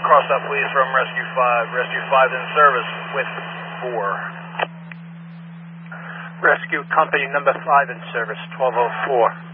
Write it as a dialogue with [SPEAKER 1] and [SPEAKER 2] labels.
[SPEAKER 1] cross out please from Rescue 5. Rescue 5 in service with 4.
[SPEAKER 2] Rescue Company number 5 in service, 1204.